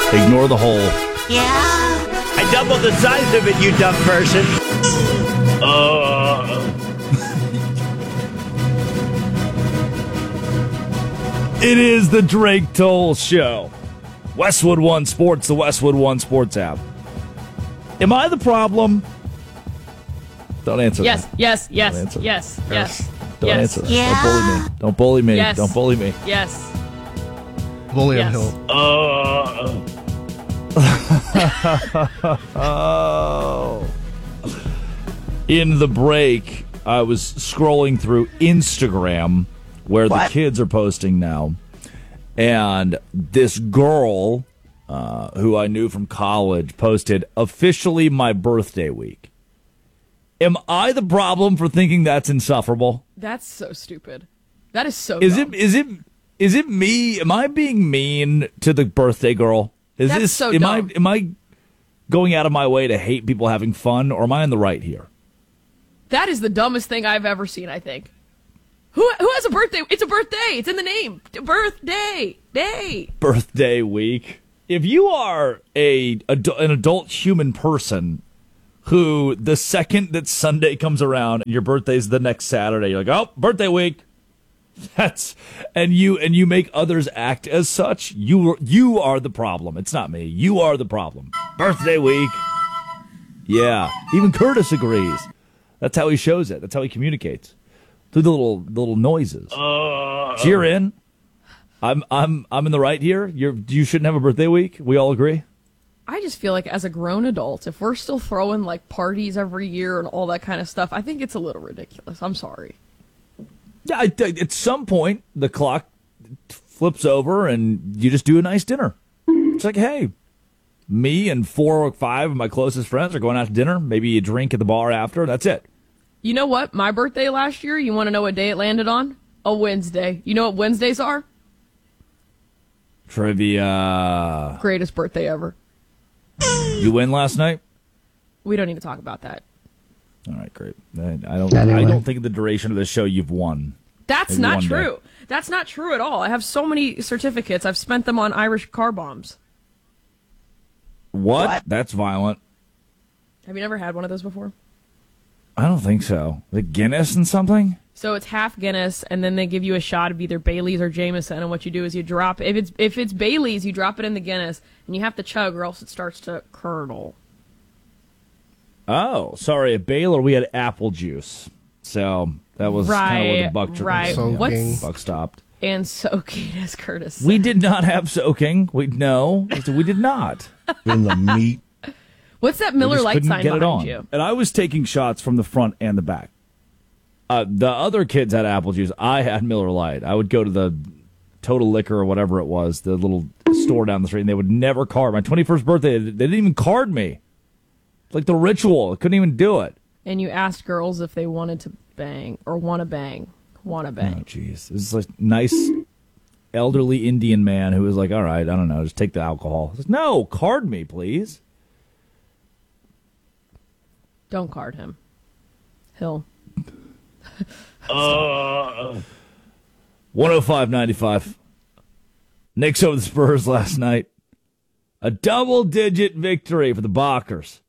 Ignore the hole. Yeah. I doubled the size of it, you dumb person. It is the Drake Toll Show. Westwood One Sports, the Westwood One Sports app. Am I the problem? Don't answer Yes, that. yes, yes, Don't answer yes, that. yes. Don't yes. answer that. Yeah. Don't bully me. Yes. Don't bully me. Yes. Bully Yes. Hill. Oh. In the break, I was scrolling through Instagram, where the kids are posting now, and this girl who I knew from college posted, "Officially my birthday week." Am I the problem for thinking that's insufferable? That's so stupid. That is so Is dumb. it me? Am I being mean to the birthday girl? Is That's this so am dumb. I going out of my way to hate people having fun, or am I in the right here? That is the dumbest thing I've ever seen, I think. Who has a birthday? It's a birthday. It's in the name. Birthday. Day. Birthday week. If you are an adult human person who the second that Sunday comes around and your birthday's the next Saturday, you're like, "Oh, birthday week." And you make others act as such. You are the problem. It's not me. You are the problem. Birthday week. Yeah. Even Curtis agrees. That's how he shows it. That's how he communicates. Through the little noises. Cheer in. I'm in the right here. You shouldn't have a birthday week. We all agree. I just feel like as a grown adult, if we're still throwing like parties every year and all that kind of stuff, I think it's a little ridiculous. I'm sorry. Yeah, at some point the clock flips over and you just do a nice dinner. It's like, hey, me and 4 or 5 of my closest friends are going out to dinner. Maybe you drink at the bar after. That's it. You know what? My birthday last year, you want to know what day it landed on? A Wednesday. You know what Wednesdays are? Trivia. Greatest birthday ever. You win last night? We don't need to talk about that. All right, great. I don't think in the duration of this show you've won. That's Maybe not one day. true. That's not true at all. I have so many certificates. I've spent them on Irish car bombs. What? That's violent. Have you never had one of those before? I don't think so. The Guinness and something? So it's half Guinness, and then they give you a shot of either Bailey's or Jameson. And what you do is you drop if it's Bailey's, you drop it in the Guinness, and you have to chug, or else it starts to curdle. Oh, sorry. At Baylor, we had apple juice. So that was kind of where the buck right. Soaking. buck stopped. And soaking, as Curtis said. We did not have soaking. We did not. In the meat. What's that We Miller just Lite couldn't sign get it behind on. you? And I was taking shots from the front and the back. The other kids had apple juice. I had Miller Lite. I would go to the Total Liquor or whatever it was, the little store down the street, and they would never card. My 21st birthday, they didn't even card me. It's like the ritual. I couldn't even do it. And you asked girls if they wanted to bang or want to bang. Want to Oh, bang. jeez. This is like nice elderly Indian man who was like, all right, I don't know, just take the alcohol. I was like, no, card me, please. Don't card him. Hill. 105.95. Knicks over the Spurs last night. A double-digit victory for the Bockers.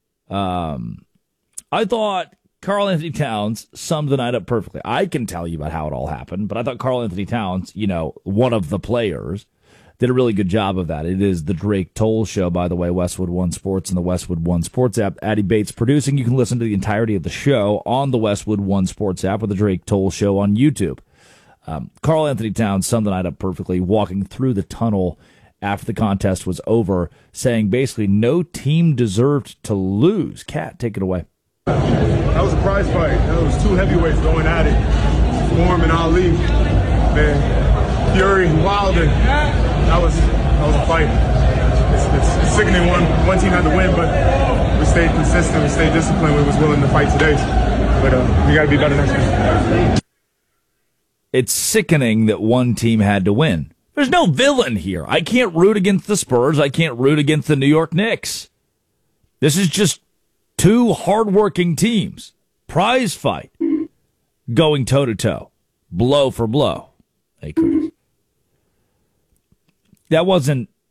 I thought Karl Anthony Towns summed the night up perfectly. I can tell you about how it all happened, but I thought Karl Anthony Towns, one of the players, did a really good job of that. It is the Drake Toll Show, by the way, Westwood One Sports and the Westwood One Sports app. Addie Bates producing. You can listen to the entirety of the show on the Westwood One Sports app or the Drake Toll Show on YouTube. Karl Anthony Towns summed the night up perfectly, walking through the tunnel after the contest was over, saying basically no team deserved to lose. Kat, take it away. That was a prize fight. That was 2 heavyweights going at it. Storm and Ali. Man, Fury, Wilder. That was a fight. It's sickening. One team had to win, but we stayed consistent. We stayed disciplined. We was willing to fight today. But we got to be better next time. It's sickening that one team had to win. There's no villain here. I can't root against the Spurs. I can't root against the New York Knicks. This is just 2 hardworking teams. Prize fight. Going toe-to-toe. Blow for blow. Hey, Curtis. That wasn't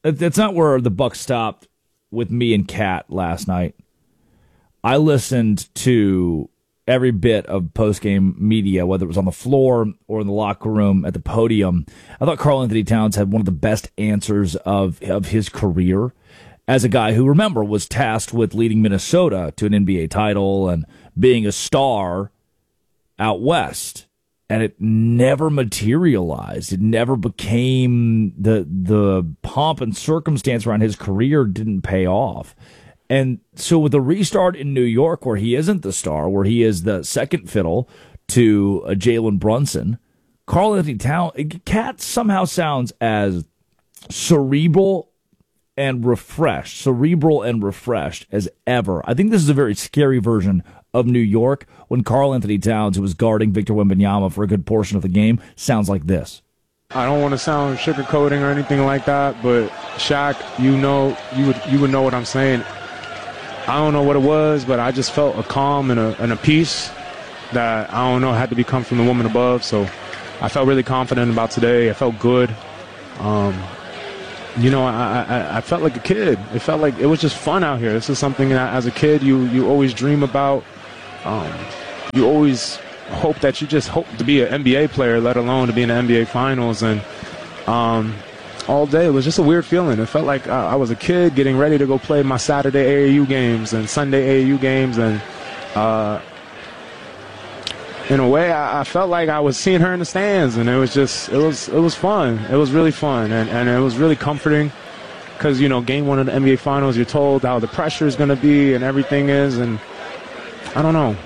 That's not where the buck stopped with me and Kat last night. I listened to every bit of post-game media, whether it was on the floor or in the locker room at the podium. I thought Karl-Anthony Towns had one of the best answers of his career as a guy who, remember, was tasked with leading Minnesota to an NBA title and being a star out west. And it never materialized. It never became the pomp and circumstance around his career didn't pay off. And so with the restart in New York, where he isn't the star, where he is the second fiddle to Jalen Brunson, Karl-Anthony Towns, Cat somehow sounds as cerebral and refreshed as ever. I think this is a very scary version of New York when Karl-Anthony Towns, who was guarding Victor Wembanyama for a good portion of the game, sounds like this. I don't want to sound sugarcoating or anything like that, but Shaq, you would know what I'm saying. I don't know what it was, but I just felt a calm and a peace that, I don't know, had to come from the woman above. So I felt really confident about today. I felt good. I felt like a kid. It felt like it was just fun out here. This is something that as a kid you always dream about. You always hope that you just hope to be an NBA player, let alone to be in the NBA Finals. And all day it was just a weird feeling. It felt like I was a kid getting ready to go play my Saturday AAU games and Sunday AAU games. And in a way, I felt like I was seeing her in the stands, and it was fun. It was really fun, and it was really comforting because, game one of the NBA Finals, you're told how the pressure is going to be and everything is, and I don't know.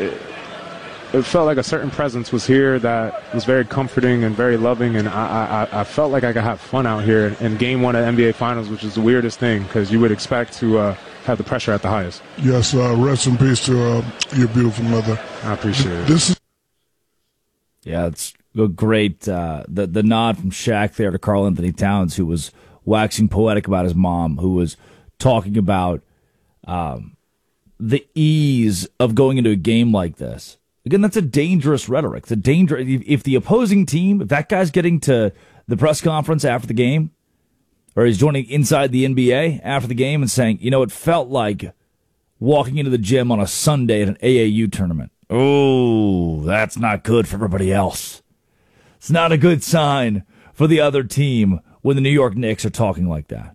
It felt like a certain presence was here that was very comforting and very loving, and I felt like I could have fun out here in game one of the NBA Finals, which is the weirdest thing because you would expect to have the pressure at the highest. Yes, rest in peace to your beautiful mother. I appreciate it. Yeah, it's a great the nod from Shaq there to Karl-Anthony Towns, who was waxing poetic about his mom, who was talking about the ease of going into a game like this. Again, that's a dangerous rhetoric. It's a danger. If the opposing team, if that guy's getting to the press conference after the game, or he's joining inside the NBA after the game and saying, it felt like walking into the gym on a Sunday at an AAU tournament. Oh, that's not good for everybody else. It's not a good sign for the other team when the New York Knicks are talking like that.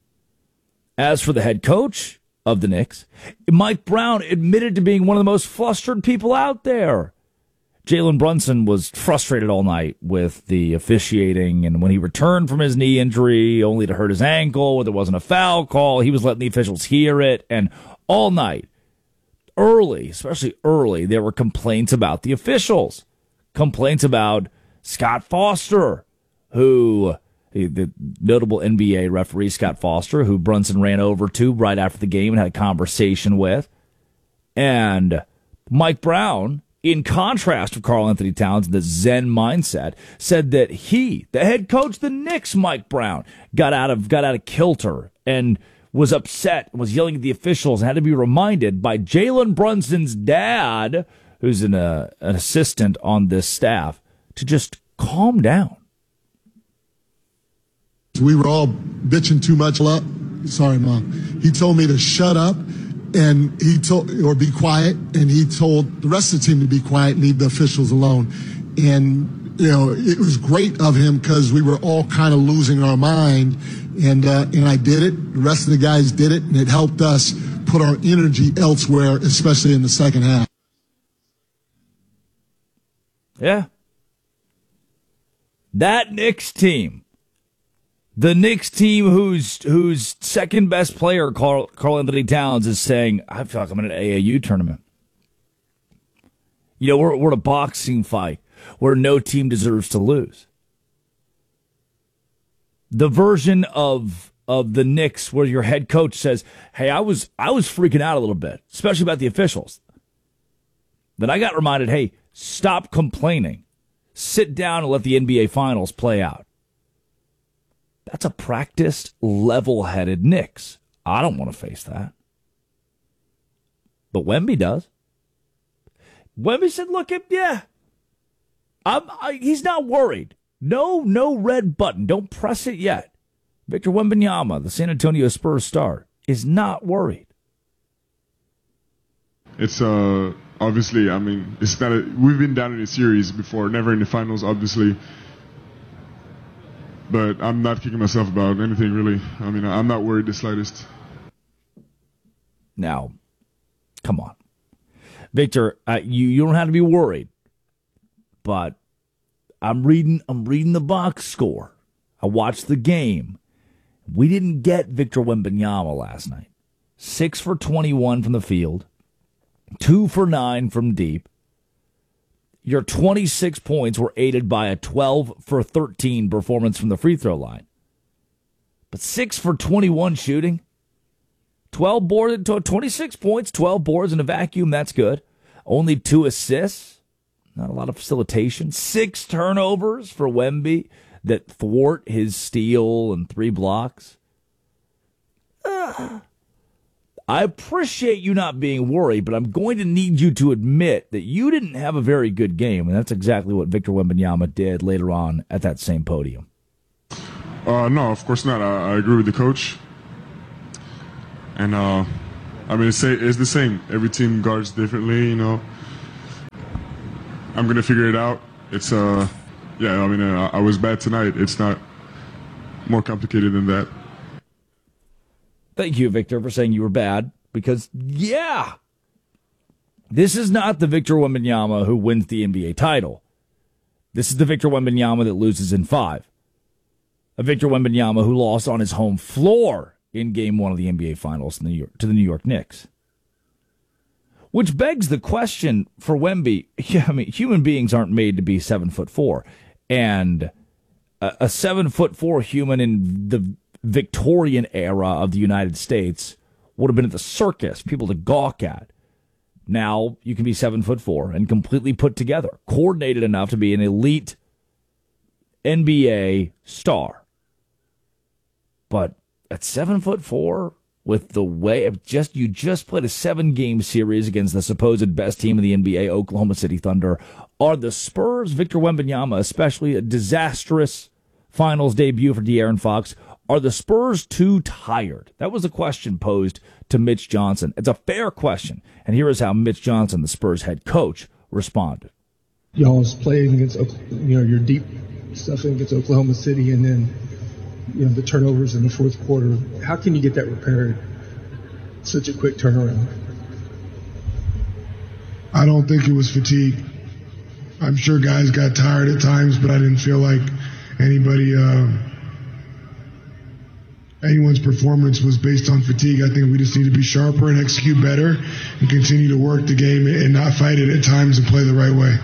As for the head coach of the Knicks, Mike Brown admitted to being one of the most flustered people out there. Jalen Brunson was frustrated all night with the officiating, and when he returned from his knee injury, only to hurt his ankle, there wasn't a foul call, he was letting the officials hear it, and all night, especially early, there were complaints about the officials. Complaints about Scott Foster, the notable NBA referee Scott Foster, who Brunson ran over to right after the game and had a conversation with. And Mike Brown, in contrast to Karl-Anthony Towns, the Zen mindset, said that he, the head coach of the Knicks, Mike Brown, got out of kilter and was upset, was yelling at the officials, and had to be reminded by Jalen Brunson's dad, who's an assistant on this staff, to just calm down. We were all bitching too much up. Sorry, Mom. He told me to shut up and or be quiet, and he told the rest of the team to be quiet and leave the officials alone. And, it was great of him because we were all kind of losing our mind, and I did it. The rest of the guys did it, and it helped us put our energy elsewhere, especially in the second half. Yeah. That Knicks team. The Knicks team whose second best player, Karl-Anthony Towns, is saying, I feel like I'm in an AAU tournament. We're in a boxing fight where no team deserves to lose. The version of the Knicks where your head coach says, hey, I was freaking out a little bit, especially about the officials. Then I got reminded, hey, stop complaining. Sit down and let the NBA Finals play out. That's a practiced, level-headed Knicks. I don't want to face that. But Wemby does. Wemby said, look, he's not worried. No red button. Don't press it yet. Victor Wembanyama, the San Antonio Spurs star, is not worried. It's obviously, I mean, it's not. We've been down in a series before, never in the finals, obviously. But I'm not kicking myself about anything really. I mean, I'm not worried the slightest. Now, come on, Victor. You don't have to be worried. But I'm reading the box score. I watched the game. We didn't get Victor Wembanyama last night. 6 for 21 from the field. 2 for 9 from deep. Your 26 points were aided by a 12 for 13 performance from the free throw line. But 6 for 21 shooting. 12 boards, 26 points, 12 boards in a vacuum. That's good. Only 2 assists. Not a lot of facilitation. 6 turnovers for Wemby that thwart his steal and 3 blocks. I appreciate you not being worried, but I'm going to need you to admit that you didn't have a very good game, and that's exactly what Victor Wembanyama did later on at that same podium. No, of course not. I agree with the coach. And, I mean, it's the same. Every team guards differently, you know. I'm going to figure it out. It's, I mean, I was bad tonight. It's not more complicated than that. Thank you, Victor, for saying you were bad, because, yeah, this is not the Victor Wembanyama who wins the NBA title. This is the Victor Wembanyama that loses in 5. A Victor Wembanyama who lost on his home floor in Game 1 of the NBA Finals to the New York Knicks. Which begs the question for Wemby. I mean, human beings aren't made to be 7'4", and a 7'4" human in the Victorian era of the United States would have been at the circus, people to gawk at. Now you can be 7'4" and completely put together, coordinated enough to be an elite NBA star. But at 7'4", with the way of you just played a 7-game series against the supposed best team in the NBA, Oklahoma City Thunder, are the Spurs, Victor Wembanyama, especially a disastrous finals debut for De'Aaron Fox, are the Spurs too tired? That was a question posed to Mitch Johnson. It's a fair question, and here is how Mitch Johnson, the Spurs head coach, responded. Y'all's playing against, your deep stuff against Oklahoma City, and then the turnovers in the fourth quarter. How can you get that repaired? Such a quick turnaround. I don't think it was fatigue. I'm sure guys got tired at times, but I didn't feel like anyone's performance was based on fatigue. I think we just need to be sharper and execute better and continue to work the game and not fight it at times and play the right way.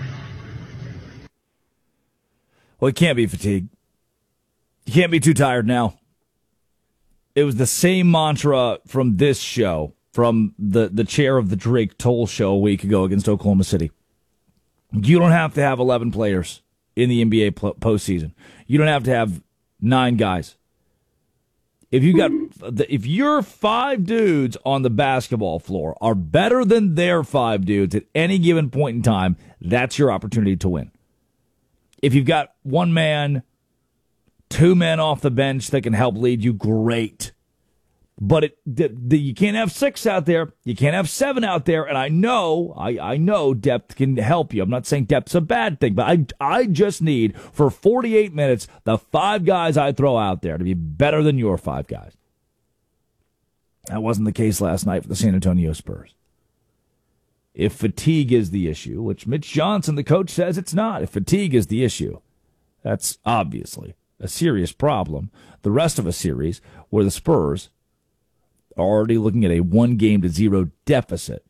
Well, it can't be fatigue. You can't be too tired now. It was the same mantra from this show, from the chair of the Drake Toll show a week ago against Oklahoma City. You don't have to have 11 players in the NBA postseason. You don't have to have 9 guys. If your 5 dudes on the basketball floor are better than their 5 dudes at any given point in time, that's your opportunity to win. If you've got 1 man, 2 men off the bench that can help lead you, great. But you can't have 6 out there. You can't have 7 out there. And I know depth can help you. I'm not saying depth's a bad thing, but I just need, for 48 minutes, the 5 guys I throw out there to be better than your 5 guys. That wasn't the case last night for the San Antonio Spurs. If fatigue is the issue, which Mitch Johnson, the coach, says it's not, if fatigue is the issue, that's obviously a serious problem. The rest of a series where the Spurs are already looking at a 1-0 deficit,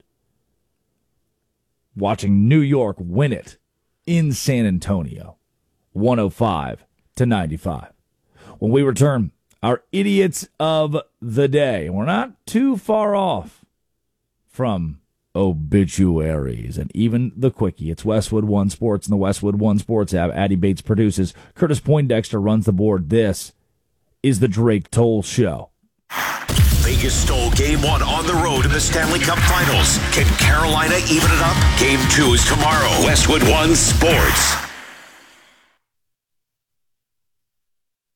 watching New York win it in San Antonio, 105-95. When we return, our idiots of the day. We're not too far off from obituaries and even the quickie. It's Westwood One Sports and the Westwood One Sports app. Addie Bates produces. Curtis Poindexter runs the board. This is the Drake Toll Show. Vegas stole Game 1 on the road in the Stanley Cup Finals. Can Carolina even it up? Game 2 is tomorrow. Westwood One Sports.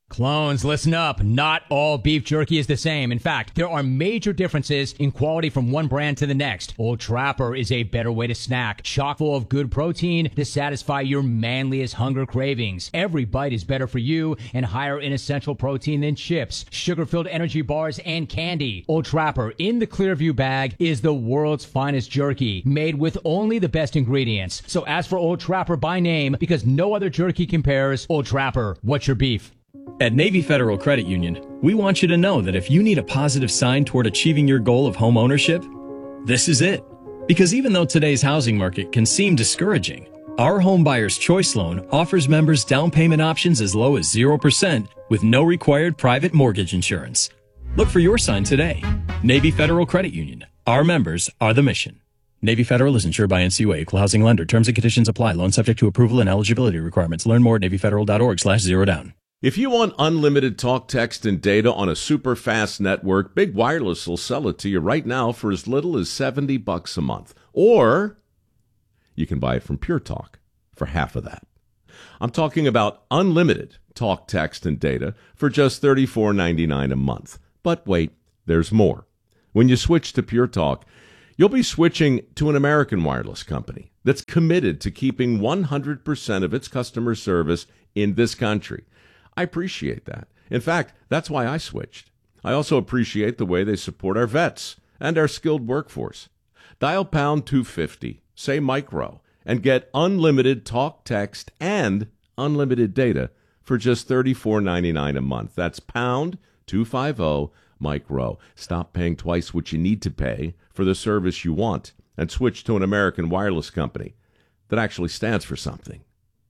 Clones, listen up. Not all beef jerky is the same. In fact, there are major differences in quality from one brand to the next. Old Trapper is a better way to snack, chock full of good protein to satisfy your manliest hunger cravings. Every bite is better for you and higher in essential protein than chips, sugar-filled energy bars, and candy. Old Trapper in the Clearview bag is the world's finest jerky, made with only the best ingredients. So ask for Old Trapper by name because no other jerky compares. Old Trapper, what's your beef? At Navy Federal Credit Union, we want you to know that if you need a positive sign toward achieving your goal of home ownership, this is it. Because even though today's housing market can seem discouraging, our Home Buyer's Choice Loan offers members down payment options as low as 0% with no required private mortgage insurance. Look for your sign today. Navy Federal Credit Union. Our members are the mission. Navy Federal is insured by NCUA, Equal Housing Lender. Terms and conditions apply. Loan subject to approval and eligibility requirements. Learn more at NavyFederal.org/zerodown. If you want unlimited talk, text, and data on a super fast network, Big Wireless will sell it to you right now for as little as $70 a month. Or you can buy it from Pure Talk for half of that. I'm talking about unlimited talk, text, and data for just $34.99 a month. But wait, there's more. When you switch to Pure Talk, you'll be switching to an American wireless company that's committed to keeping 100% of its customer service in this country. I appreciate that. In fact, that's why I switched. I also appreciate the way they support our vets and our skilled workforce. Dial pound 250, say micro, and get unlimited talk, text, and unlimited data for just $34.99 a month. That's pound 250 micro. Stop paying twice what you need to pay for the service you want and switch to an American wireless company that actually stands for something.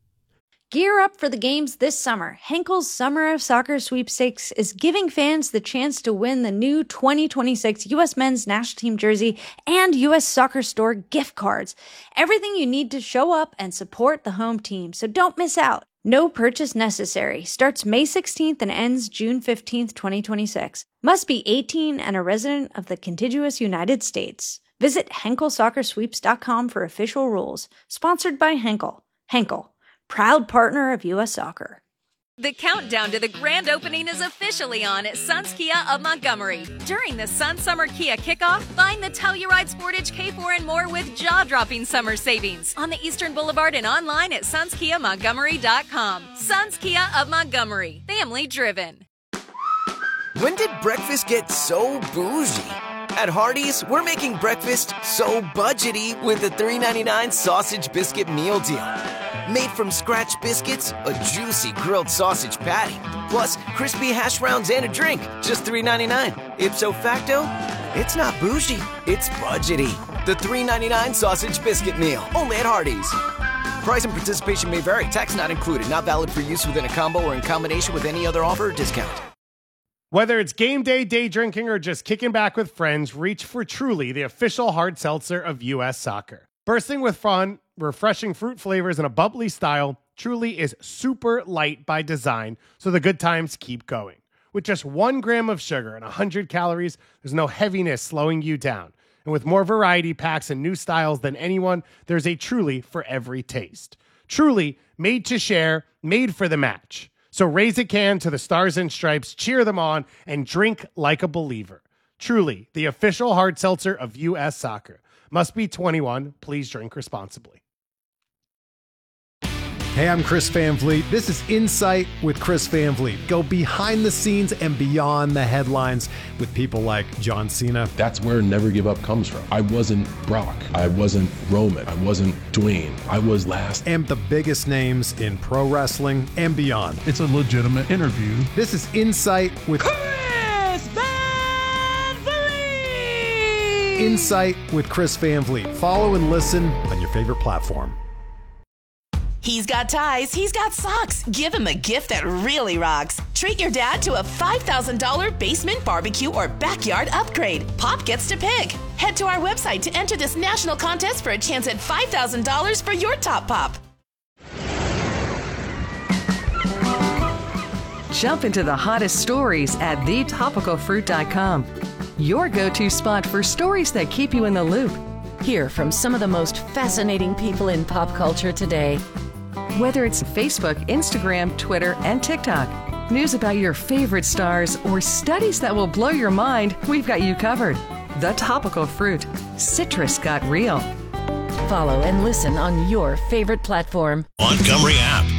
Gear up for the games this summer. Henkel's Summer of Soccer Sweepstakes is giving fans the chance to win the new 2026 U.S. Men's National Team jersey and U.S. Soccer Store gift cards. Everything you need to show up and support the home team, so don't miss out. No purchase necessary. Starts May 16th and ends June 15th, 2026. Must be 18 and a resident of the contiguous United States. Visit HenkelSoccerSweeps.com for official rules. Sponsored by Henkel. Henkel, proud partner of U.S. Soccer. The countdown to the grand opening is officially on at Suns Kia of Montgomery. During the Sun Summer Kia Kickoff, find the Telluride Sportage K4 and more with jaw-dropping summer savings on the Eastern Boulevard and online at SunsKiaMontgomery.com. Suns Kia of Montgomery, family driven. When did breakfast get so bougie? At Hardee's, we're making breakfast so budgety with the $3.99 sausage biscuit meal deal. Made from scratch biscuits, a juicy grilled sausage patty, plus crispy hash browns and a drink, just $3.99. Ipso facto, it's not bougie, it's budgety. The $3.99 sausage biscuit meal, only at Hardee's. Price and participation may vary, tax not included, not valid for use within a combo or in combination with any other offer or discount. Whether it's game day, day drinking, or just kicking back with friends, reach for Truly, the official hard seltzer of U.S. Soccer. Bursting with fun, refreshing fruit flavors, and a bubbly style, Truly is super light by design, so the good times keep going. With just 1 gram of sugar and 100 calories, there's no heaviness slowing you down. And with more variety packs and new styles than anyone, there's a Truly for every taste. Truly, made to share, made for the match. So raise a can to the Stars and Stripes, cheer them on, and drink like a believer. Truly, the official hard seltzer of U.S. Soccer. Must be 21. Please drink responsibly. Hey, I'm Chris Van Vliet. This is Insight with Chris Van Vliet. Go behind the scenes and beyond the headlines with people like John Cena. That's where Never Give Up comes from. I wasn't Brock. I wasn't Roman. I wasn't Dwayne. I was last. And the biggest names in pro wrestling and beyond. It's a legitimate interview. This is Insight with Chris Van Vliet. Insight with Chris Van Vliet. Follow and listen on your favorite platform. He's got ties, he's got socks. Give him a gift that really rocks. Treat your dad to a $5,000 basement barbecue or backyard upgrade. Pop gets to pick. Head to our website to enter this national contest for a chance at $5,000 for your top pop. Jump into the hottest stories at thetopicalfruit.com. Your go-to spot for stories that keep you in the loop. Hear from some of the most fascinating people in pop culture today. Whether it's Facebook, Instagram, Twitter, and TikTok, news about your favorite stars, or studies that will blow your mind, we've got you covered. The Topical Fruit. Citrus got real. Follow and listen on your favorite platform. Montgomery app.